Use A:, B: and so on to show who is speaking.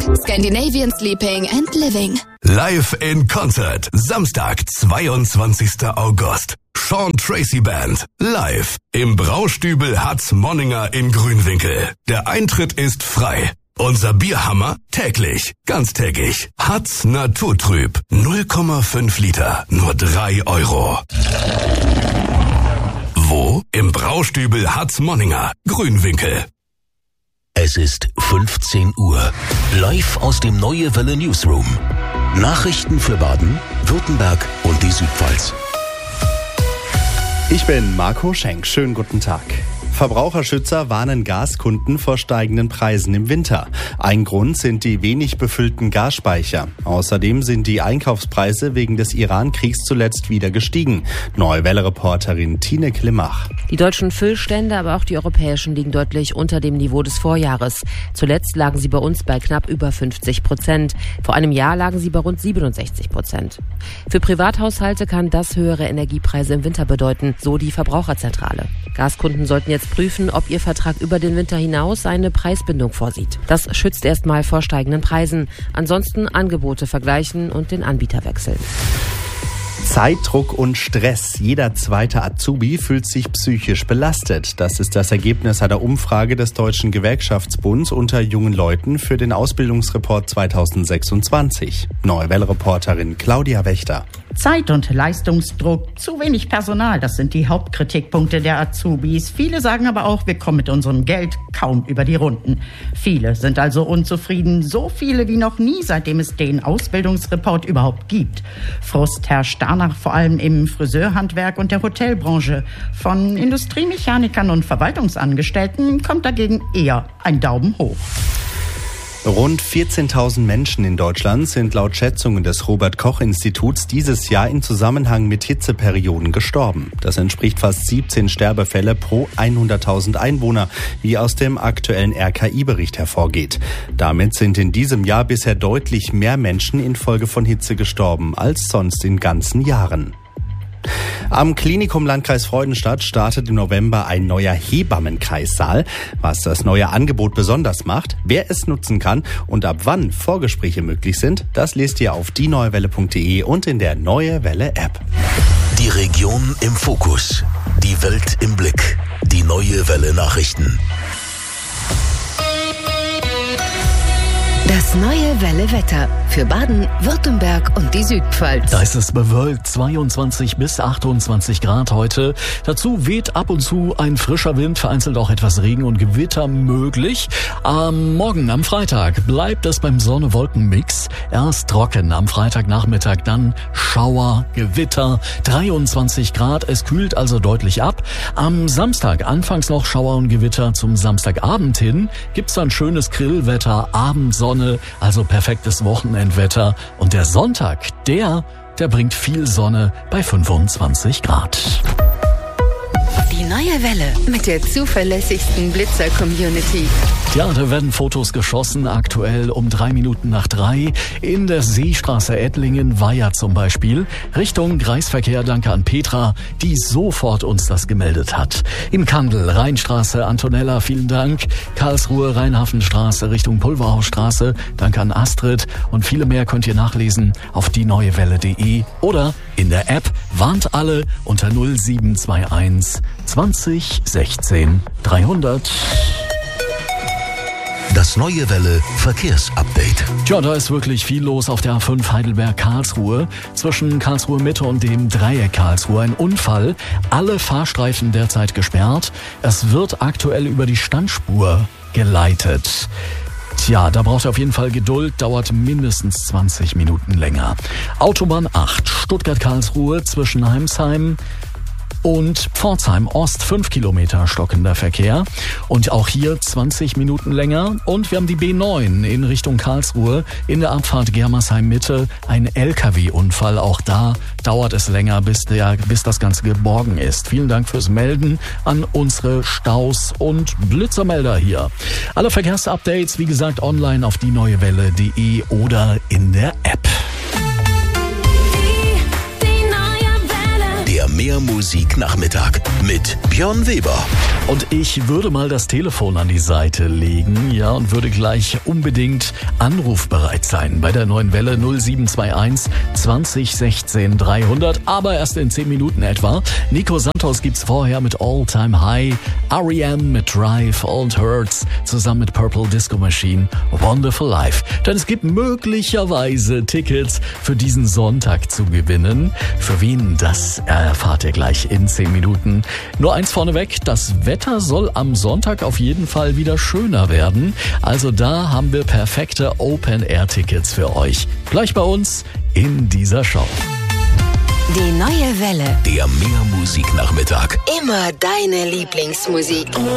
A: Scandinavian Sleeping and Living.
B: Live in Concert. Samstag, 22. August. Sean Tracy Band. Live im Braustübel Hatz Monninger in Grünwinkel. Der Eintritt ist frei. Unser Bierhammer täglich, ganztägig. Hatz Naturtrüb. 0,5 Liter, nur 3 €. Wo? Im Braustübel Hatz Monninger, Grünwinkel.
C: Es ist 15 Uhr. Live aus dem Neue Welle Newsroom. Nachrichten für Baden, Württemberg und die Südpfalz.
D: Ich bin Marco Schenk. Schönen guten Tag. Verbraucherschützer warnen Gaskunden vor steigenden Preisen im Winter. Ein Grund sind die wenig befüllten Gasspeicher. Außerdem sind die Einkaufspreise wegen des Iran-Kriegs zuletzt wieder gestiegen. Neue Welle-Reporterin Tine Klimmach.
E: Die deutschen Füllstände, aber auch die europäischen, liegen deutlich unter dem Niveau des Vorjahres. Zuletzt lagen sie bei uns bei knapp über 50%. Vor einem Jahr lagen sie bei rund 67%. Für Privathaushalte kann das höhere Energiepreise im Winter bedeuten, so die Verbraucherzentrale. Gaskunden sollten jetzt prüfen, ob ihr Vertrag über den Winter hinaus eine Preisbindung vorsieht. Das schützt erstmal vor steigenden Preisen. Ansonsten Angebote vergleichen und den Anbieter wechseln.
D: Zeitdruck und Stress. Jeder zweite Azubi fühlt sich psychisch belastet. Das ist das Ergebnis einer Umfrage des Deutschen Gewerkschaftsbunds unter jungen Leuten für den Ausbildungsreport 2026. Neue Welle-Reporterin Claudia Wächter.
F: Zeit- und Leistungsdruck, zu wenig Personal, das sind die Hauptkritikpunkte der Azubis. Viele sagen aber auch, wir kommen mit unserem Geld kaum über die Runden. Viele sind also unzufrieden, so viele wie noch nie, seitdem es den Ausbildungsreport überhaupt gibt. Frust herrscht danach vor allem im Friseurhandwerk und der Hotelbranche. Von Industriemechanikern und Verwaltungsangestellten kommt dagegen eher ein Daumen hoch.
D: Rund 14.000 Menschen in Deutschland sind laut Schätzungen des Robert-Koch-Instituts dieses Jahr in Zusammenhang mit Hitzeperioden gestorben. Das entspricht fast 17 Sterbefälle pro 100.000 Einwohner, wie aus dem aktuellen RKI-Bericht hervorgeht. Damit sind in diesem Jahr bisher deutlich mehr Menschen infolge von Hitze gestorben als sonst in ganzen Jahren. Am Klinikum Landkreis Freudenstadt startet im November ein neuer Hebammenkreissaal. Was das neue Angebot besonders macht, wer es nutzen kann und ab wann Vorgespräche möglich sind, das lest ihr auf dieneuewelle.de und in der Neue Welle App.
C: Die Region im Fokus. Die Welt im Blick. Die Neue Welle Nachrichten.
A: Das Neue Welle Wetter für Baden, Württemberg und die Südpfalz.
G: Da ist es bewölkt, 22 bis 28 Grad heute. Dazu weht ab und zu ein frischer Wind, vereinzelt auch etwas Regen und Gewitter möglich. Morgen, am Freitag, bleibt es beim Sonne-Wolken-Mix. Erst trocken, am Freitagnachmittag dann Schauer, Gewitter, 23 Grad. Es kühlt also deutlich ab. Am Samstag anfangs noch Schauer und Gewitter. Zum Samstagabend hin gibt's dann schönes Grillwetter, Abendsonne, also perfektes Wochenendwetter. Und der Sonntag, der bringt viel Sonne bei 25 Grad.
A: Die Neue Welle mit der zuverlässigsten Blitzer-Community.
G: Ja, da werden Fotos geschossen, aktuell um 3:03 in der Seestraße Ettlingen-Weiher zum Beispiel, Richtung Kreisverkehr. Danke an Petra, die sofort uns das gemeldet hat. In Kandel, Rheinstraße, Antonella, vielen Dank. Karlsruhe, Rheinhafenstraße, Richtung Pulverhausstraße, danke an Astrid. Und viele mehr könnt ihr nachlesen auf dieneuewelle.de oder in der App. Warnt alle unter 0721 20 16 300.
C: Das Neue Welle Verkehrsupdate.
G: Tja, da ist wirklich viel los auf der A5 Heidelberg-Karlsruhe. Zwischen Karlsruhe Mitte und dem Dreieck Karlsruhe ein Unfall. Alle Fahrstreifen derzeit gesperrt. Es wird aktuell über die Standspur geleitet. Tja, da braucht ihr auf jeden Fall Geduld, dauert mindestens 20 Minuten länger. Autobahn 8, Stuttgart-Karlsruhe zwischen Heimsheim und Pforzheim Ost, 5 Kilometer stockender Verkehr. Und auch hier 20 Minuten länger. Und wir haben die B9 in Richtung Karlsruhe in der Abfahrt Germersheim Mitte. Ein LKW-Unfall. Auch da dauert es länger, bis das Ganze geborgen ist. Vielen Dank fürs Melden an unsere Staus- und Blitzermelder hier. Alle Verkehrsupdates, wie gesagt, online auf dieneuewelle.de oder in der App.
C: Der Mehrmusik-Nachmittag mit Björn Weber.
G: Und ich würde mal das Telefon an die Seite legen, ja, und würde gleich unbedingt anrufbereit sein bei der neuen Welle 0721 20 16 300, aber erst in 10 Minuten etwa. Nico Santos gibt's vorher mit All Time High, R.E.M. mit Drive und Hurts zusammen mit Purple Disco Machine, Wonderful Life. Denn es gibt möglicherweise Tickets für diesen Sonntag zu gewinnen. Für wen, das erfahrt ihr gleich in 10 Minuten. Nur eins vorneweg, das Wetter soll am Sonntag auf jeden Fall wieder schöner werden. Also da haben wir perfekte Open-Air-Tickets für euch. Gleich bei uns in dieser Show.
A: Die neue Welle.
C: Der Mehrmusiknachmittag.
A: Immer deine Lieblingsmusik.